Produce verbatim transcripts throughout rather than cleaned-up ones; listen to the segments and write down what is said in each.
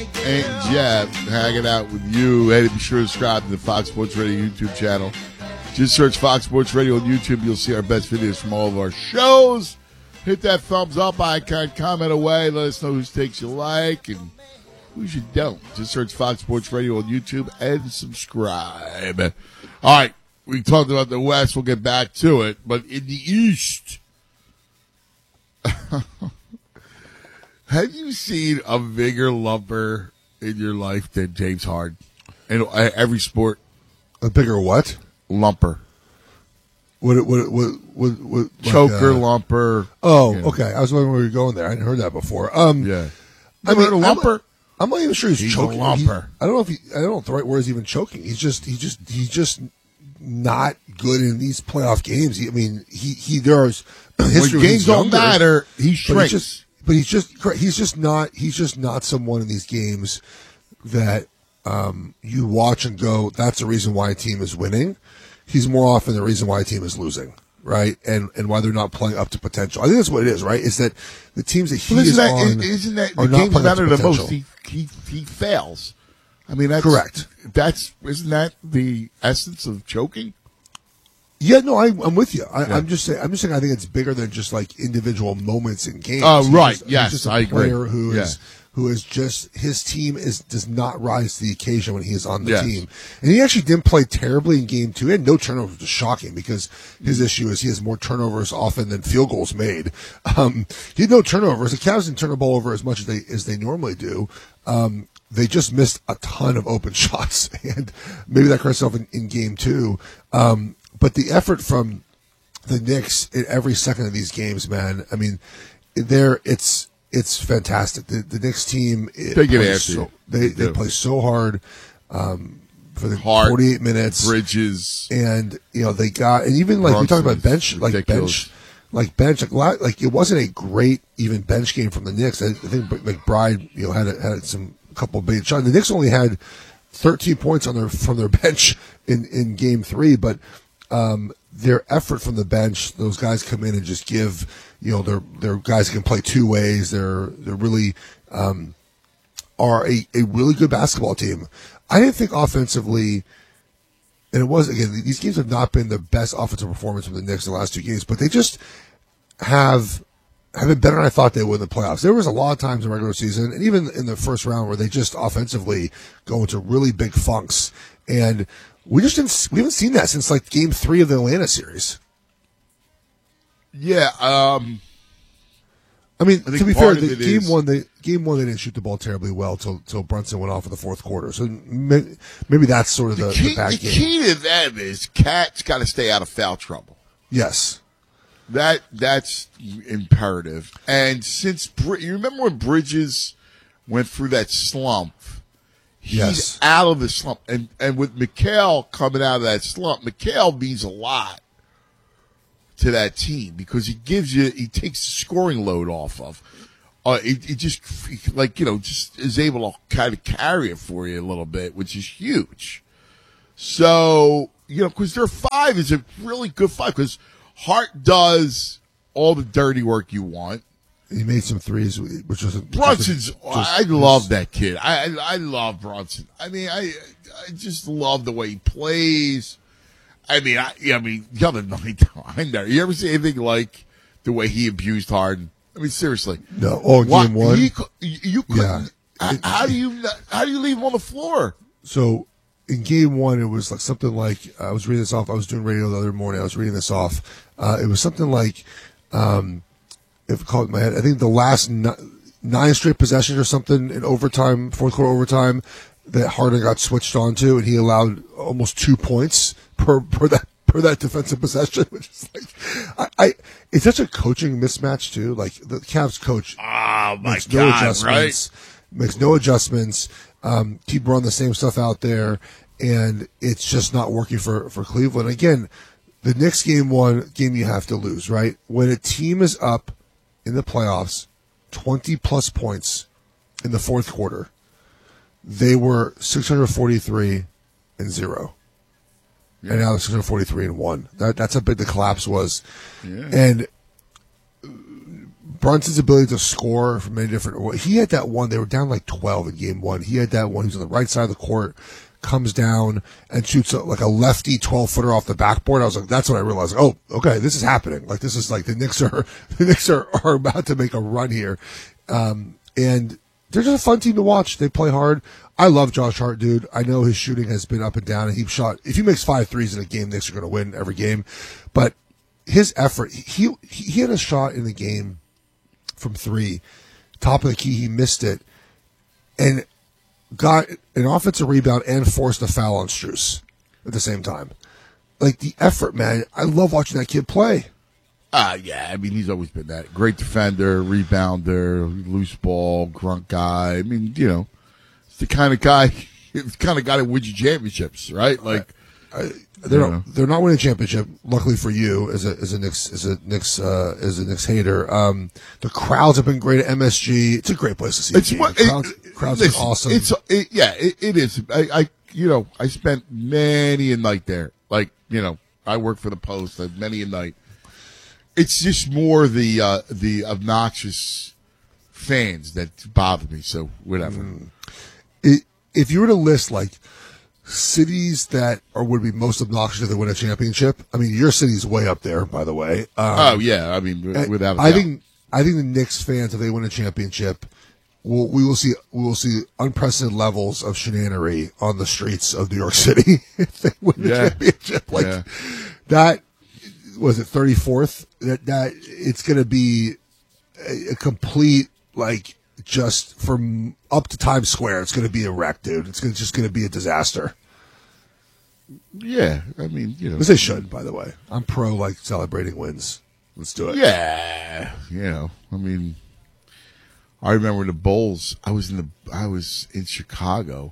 and Jeff hanging out with you. Hey, be sure to subscribe to the Fox Sports Radio YouTube channel. Just search Fox Sports Radio on YouTube. You'll see our best videos from all of our shows. Hit that thumbs up icon, comment away, let us know whose takes you like and whose you don't. Just search Fox Sports Radio on YouTube and subscribe. All right, we talked about the West. We'll get back to it. But in the East, have you seen a bigger lumper in your life than James Harden? In every sport. A bigger what? Lumper. What, what, what, what, what Choker, like, uh, lumper. Oh, you know. okay. I was wondering where you were going there. I hadn't heard that before. Um, yeah. I mean, a lumper? I'm, I'm not even sure he's, he's choking. A lumper. He, I don't know if he, I don't know if the right word is even choking. He's just, he just, he's just not good in these playoff games. He, I mean, he, he, there's history when games don't younger, matter, he shrinks. But he's just, but he's just, he's just not, he's just not someone in these games that, um, you watch and go, that's the reason why a team is winning. He's more often the reason why a team is losing, right? And and why they're not playing up to potential. I think that's what it is, right? Is that the teams that he well, is that, on isn't that are the not games playing up to matter the potential. most? He, he he fails. I mean, that's correct. That's isn't that the essence of choking? Yeah, no, I, I'm with you. I, Yeah. I'm just saying. I'm just saying. I think it's bigger than just like individual moments in games. Oh, He's right. just- Yes, he's just a I agree. player who Yeah. is who is just his team is does not rise to the occasion when he is on the Yes. team. And he actually didn't play terribly in game two. He had no turnovers, which is shocking because his issue is he has more turnovers often than field goals made. Um, he had no turnovers. The Cavs didn't turn the ball over as much as they as they normally do. Um, they just missed a ton of open shots, and maybe that corrects itself in, in game two. Um, but the effort from the Knicks in every second of these games, man. I mean, there it's it's fantastic. The, the Knicks team it They get plays after so, you. they They they do. play so hard um, for the Hard. forty-eight minutes. Bridges. And you know they got and even like we talked about Brunson's bench like ridiculous. bench like bench like, lot- like it wasn't a great even bench game from the Knicks. I, I think McBride you know had a, had some couple of big shots. The Knicks only had thirteen points on their from their bench in in game three, but um, their effort from the bench, those guys come in and just give you know they're they're guys who can play two ways. They're they're really um, are a, a really good basketball team. I didn't think offensively. And it was, again, these games have not been the best offensive performance from the Knicks in the last two games, but they just have have been better than I thought they would in the playoffs. There was a lot of times in the regular season, and even in the first round, where they just offensively go into really big funks. And we just didn't, we haven't seen that since like game three of the Atlanta series. Yeah. Um, I mean, I think to be fair, part of the it game is- one, they game one they didn't shoot the ball terribly well till till Brunson went off in the fourth quarter. So may, maybe that's sort of the, the, key, the bad the game. key to that is Cat's got to stay out of foul trouble. Yes. That that's imperative. And since Br- you remember when Bridges went through that slump, he's Yes. out of the slump. And and with Mikal coming out of that slump, Mikal means a lot to that team because he gives you he takes the scoring load off of. Uh, it, it just like you know just is able to kind of carry it for you a little bit, which is huge. So you know because their five is a really good five because Hart does all the dirty work you want. He made some threes, which was Brunson's. just- I love that kid. I, I I love Brunson. I mean, I I just love the way he plays. I mean, I I mean, the other night I know. You ever see anything like the way he abused Harden? I mean, seriously. No. Oh, in What- game one. He, cou- you couldn't. Yeah. How, how do you not- how do you leave him on the floor? So in game one, it was like something like I was reading this off. I was doing radio the other morning. I was reading this off. Uh, it was something like, um, if I call it in my head, I think the last n- nine straight possessions or something in overtime, fourth quarter overtime, that Harden got switched onto, and he allowed almost two points per per that per that defensive possession, which is like, I, I it's such a coaching mismatch too. Like the Cavs coach Oh my makes no God! adjustments, makes no adjustments. Um, keep running the same stuff out there, and it's just not working for for Cleveland. Again, the Knicks game one game you have to lose, right? When a team is up in the playoffs, twenty plus points in the fourth quarter, they were six hundred forty-three and zero. And now they're six hundred forty-three and one. That, that's how big the collapse was. Yeah. And Brunson's ability to score from many different. He had that one. They were down like twelve in game one. He had that one. He's on the right side of the court, comes down and shoots a, like a lefty twelve footer off the backboard. I was like, that's when I realized, oh, okay, this is happening. Like this is like the Knicks are the Knicks are, are about to make a run here, um, and they're just a fun team to watch. They play hard. I love Josh Hart, dude. I know his shooting has been up and down, and he shot. If he makes five threes in a game, Knicks are going to win every game, but his effort, he he had a shot in the game from three, top of the key, he missed it, and got an offensive rebound and forced a foul on Strus at the same time. Like the effort, man. I love watching that kid play. Uh, yeah, I mean, he's always been that. Great defender, rebounder, loose ball, grunt guy. I mean, you know, it's the kind of guy, it's the kind of guy that wins you championships, right? Like, I, they're not, they're not winning a championship. Luckily for you, as a as a Knicks as a Knicks uh, as a Knicks hater, um, the crowds have been great at M S G. It's a great place to see. It's a game. what The crowds, it, crowds listen, are awesome. It's it, yeah, it, it is. I, I you know I spent many a night there. Like you know I work for the Post. uh, Many a night. It's just more the uh, the obnoxious fans that bother me. So whatever. Mm. It, if you were to list like cities that are would be most obnoxious if they win a championship, I mean your city's way up there, by the way. Um, oh yeah, I mean without. I a doubt. think I think the Knicks fans, if they win a championship, will we will see we will see unprecedented levels of shenanery on the streets of New York City if they win the Yeah. championship. Like Yeah. that was it thirty-fourth. That that it's going to be a, a complete like just from up to Times Square. It's going to be a wreck, dude. It's gonna, just going to be a disaster. Yeah, I mean you know. Because they should, by the way. I'm pro like celebrating wins. Let's do it. Yeah, you know, I mean, I remember the Bulls. I was in the I was in Chicago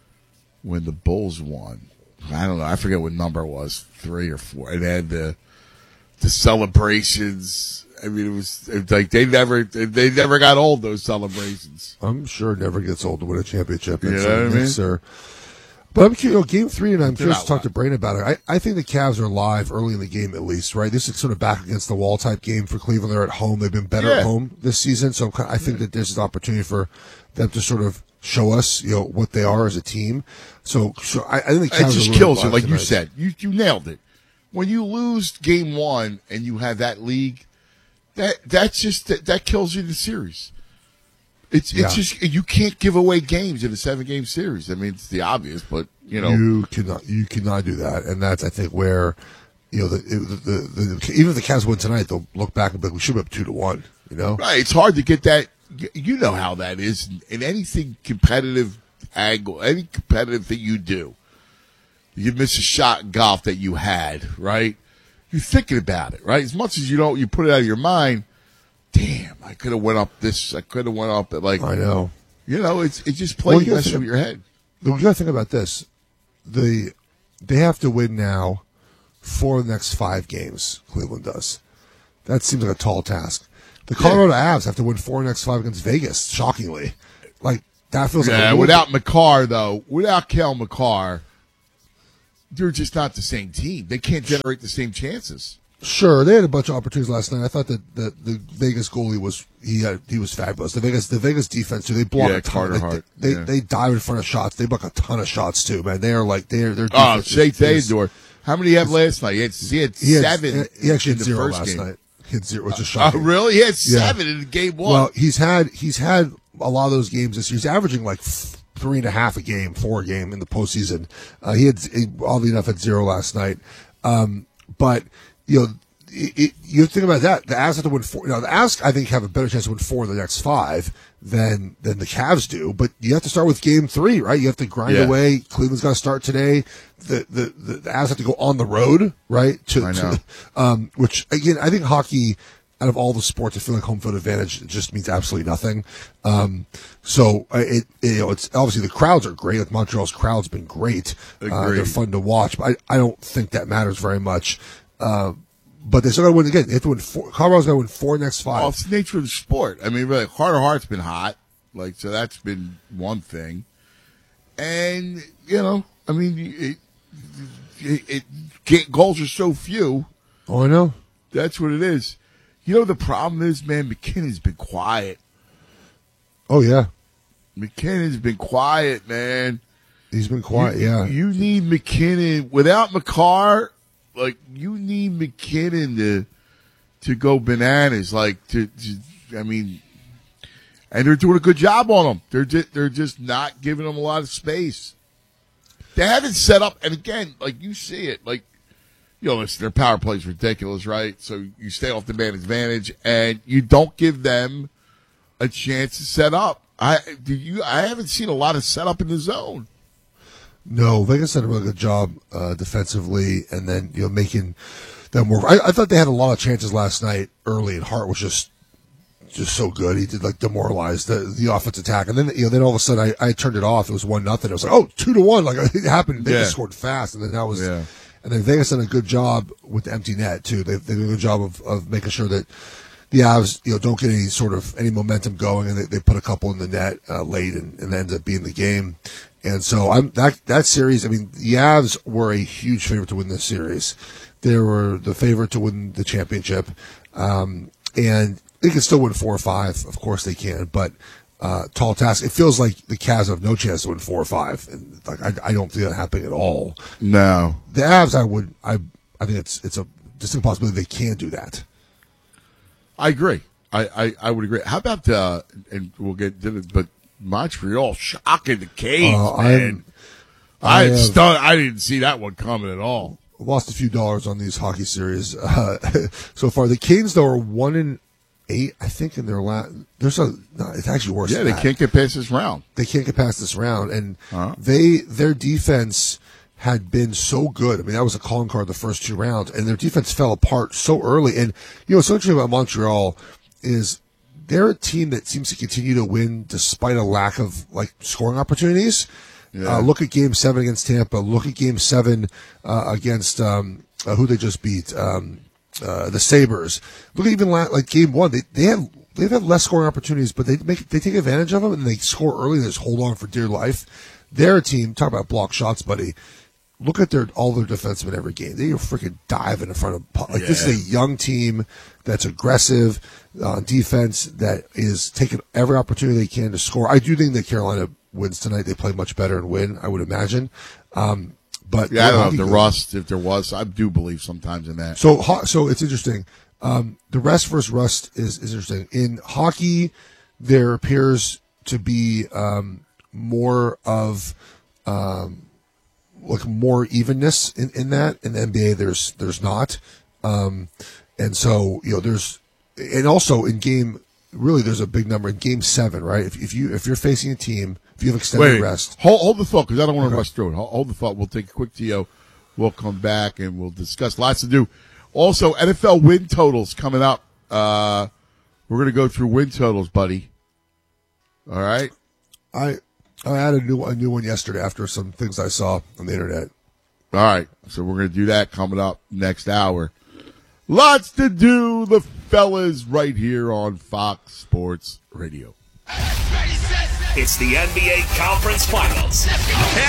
when the Bulls won. I don't know. I forget what number it was, three or four. And they had the the celebrations. I mean, it was, it was like they never they never got old. Those celebrations. I'm sure it never gets old to win a championship. You know That's what I mean? Knicks are- But I'm curious, you know, game three, and I'm They're curious not to talk to live. Brain about it. I, I think the Cavs are live early in the game, at least, right? This is sort of back against the wall type game for Cleveland. They're at home. They've been better Yeah. at home this season. So I'm kind I think that there's an opportunity for them to sort of show us, you know, what they are as a team. So, so I, I think the Cavs It are just really kills you, live like you tonight. said. You you nailed it. When you lose game one and you have that league, that that's just that, that kills you the series. It's Yeah. it's just you can't give away games in a seven game series. I mean, it's the obvious, but you know, You cannot, you cannot do that, and that's I think where, you know, the, the, the, the even if the Cavs win tonight, they'll look back and be like, we should be up two to one. You know, right? It's hard to get that. You know how that is in anything competitive angle, any competitive thing you do. You miss a shot in golf that you had, right? You're thinking about it, right? As much as you don't, you put it out of your mind. Damn, I could have went up this. I could have went up at like. I know. You know, it's it just Well, plays you gotta messing think- with your head. You got to think about this. The they have to win now for the next five games. Cleveland does. That seems like a tall task. The Colorado Avs have to win four of the next five against Vegas. Shockingly, like that feels like a Yeah, little without McCarr though, without Kel McCarr, they're just not the same team. They can't generate the same chances. Sure, they had a bunch of opportunities last night. I thought that the, the Vegas goalie was he had he was fabulous. The Vegas the Vegas defense too. They block Yeah, a ton. Carter They, Hart, they, yeah. they dive in front of shots. They block a ton of shots too, man. They are like they're they're. Oh, Shea Theodore. How many did he have last night? He had, he had He had, seven. He actually in had the zero first last game. night. He had zero, which is Oh, shocking. really? He had Yeah. seven in game one. Well, he's had he's had a lot of those games this year. He's averaging like f- three and a half a game, four a game in the postseason. Uh, he had he, oddly enough had zero last night. Um, but you know, it, it, you think about that. The Avs have to win four. You know, the Avs I think have a better chance to win four of the next five than than the Cavs do. But you have to start with game three, right? You have to grind Yeah. away. Cleveland's got to start today. The, the the the Avs have to go on the road, right? To, I know. to um, which again, I think hockey. Out of all the sports, I feel like home field advantage just means absolutely nothing. Um, so uh, it, it, you know, it's obviously the crowds are great. Like Montreal's crowd's been great. Uh, Agreed. they're fun to watch, but I, I don't think that matters very much. Uh, but they still got to win again. They have to win four. Colorado's got to win four next five. Well, it's the nature of the sport. I mean, really, Carter Hart's been hot, like so. That's been one thing, and you know, I mean, it, it, it, it goals are so few. Oh, I know. That's what it is. You know, the problem is, man, McKinnon's been quiet. Oh, yeah. McKinnon's been quiet, man. He's been quiet, you, yeah. You need McKinnon. Without McCarr, like, you need McKinnon to to go bananas. Like, to, to I mean, and they're doing a good job on him. They're just, they're just not giving him a lot of space. They haven't set up, and again, like, you see it, like, you know, listen, their power play is ridiculous, right? So you stay off the man advantage, and you don't give them a chance to set up. I do you. I haven't seen a lot of setup in the zone. No, Vegas did a really good job uh, defensively, and then you know making them work. I, I thought they had a lot of chances last night early, and Hart was just just so good. He did like demoralize the the offense attack, and then you know then all of a sudden I, I turned it off. It was one nothing. It was like oh two to one. Like it happened. They yeah. just scored fast, and then that was. Yeah. And then Vegas did a good job with the empty net too. They they did a good job of, of making sure that the Avs you know don't get any sort of any momentum going, and they, they put a couple in the net uh, late, and, and ends up being the game. And so I'm that that series. I mean, the Avs were a huge favorite to win this series. They were the favorite to win the championship, um, and they can still win four or five. Of course, they can, but. Uh, tall task. It feels like the Cavs have no chance to win four or five, and like I, I don't see that happening at all. No, the Avs, I would, I, I think it's it's a distinct possibility they can do that. I agree. I, I, I would agree. How about uh, and we'll get to it, but Montreal shocking the Canes, uh, man. I, I, have, stunned, I didn't see that one coming at all. Lost a few dollars on these hockey series uh, so far. The Canes though are one in. Eight, I think, in their last. There's a. No, it's actually worse. Yeah, than they that. can't get past this round. They can't get past this round, and uh-huh. they their defense had been so good. I mean, that was a calling card the first two rounds, and their defense fell apart so early. And you know, what's interesting about Montreal is they're a team that seems to continue to win despite a lack of like scoring opportunities. Yeah. Uh, look at Game Seven against Tampa. Look at Game Seven uh, against um, uh, who they just beat. Um, Uh, the Sabres. Look at even la- like game one. They they have they've had less scoring opportunities, but they make they take advantage of them and they score early and they just hold on for dear life. They're a team. Talk about block shots, buddy. Look at their all their defensemen every game. They are freaking diving in front of like yeah. This is a young team that's aggressive on uh, defense that is taking every opportunity they can to score. I do think that Carolina wins tonight. They play much better and win. I would imagine. Um, But yeah, I don't know if the rust, if there was, I do believe sometimes in that. So, so it's interesting. Um, the rest versus rust is, is interesting. In hockey, there appears to be um, more of um, like more evenness in, in that. In the N B A, there's there's not, um, and so you know there's, and also in game, really there's a big number in game seven, right? If if you if you're facing a team. If you have extended Wait, rest. Hold, hold the thought, because I don't want to okay. rush through it. Hold, hold the thought. We'll take a quick T O. We'll come back, and we'll discuss lots to do. Also, N F L win totals coming up. Uh, we're going to go through win totals, buddy. All right? I I had a new, a new one yesterday after some things I saw on the internet. All right. So we're going to do that coming up next hour. Lots to do, the fellas, right here on Fox Sports Radio. It's the N B A Conference Finals.